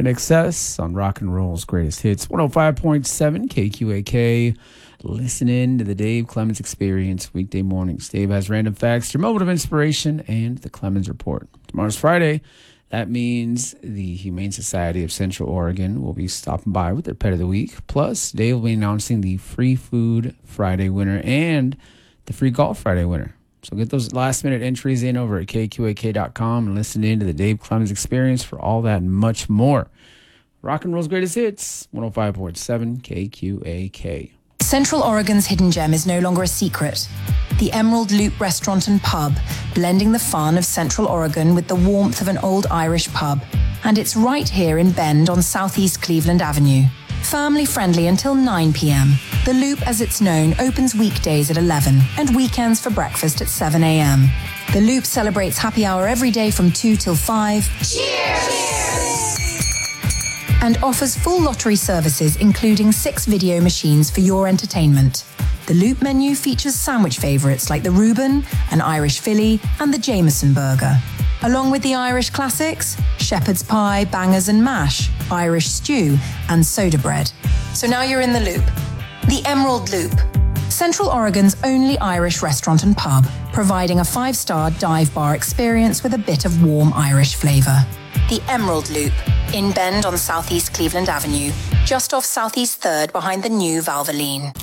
In Excess on Rock and Roll's Greatest Hits, 105.7 KQAK. Listen in to the Dave Clemens Experience weekday mornings. Dave has random facts, your moment of inspiration, and the Clemens Report. Tomorrow's Friday. That means the Humane Society of Central Oregon will be stopping by with their Pet of the Week. Plus, Dave will be announcing the Free Food Friday winner and the Free Golf Friday winner. So get those last-minute entries in over at KQAK.com and listen in to the Dave Clemens Experience for all that and much more. Rock and Roll's Greatest Hits, 105.7 KQAK. Central Oregon's hidden gem is no longer a secret. The Emerald Loop Restaurant and Pub, blending the fun of Central Oregon with the warmth of an old Irish pub. And it's right here in Bend on Southeast Cleveland Avenue. Family friendly until 9 p.m. The Loop, as it's known, opens weekdays at 11 and weekends for breakfast at 7 a.m. The Loop celebrates happy hour every day from 2 till 5. Cheers! And offers full lottery services, including 6 video machines for your entertainment. The Loop menu features sandwich favorites like the Reuben, an Irish Philly, and the Jameson burger. Along with the Irish classics, shepherd's pie, bangers and mash, Irish stew, and soda bread. So now you're in the Loop. The Emerald Loop. Central Oregon's only Irish restaurant and pub, providing a 5-star dive bar experience with a bit of warm Irish flavour. The Emerald Loop, in Bend on Southeast Cleveland Avenue, just off Southeast 3rd behind the new Valvoline.